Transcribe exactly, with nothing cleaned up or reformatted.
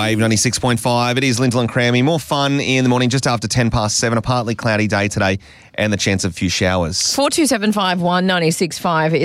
Wave ninety-six point five. It is Lintel and Crammy. More fun in the morning just after ten past seven. A partly cloudy day today and the chance of a few showers. four two seven five one nine six five is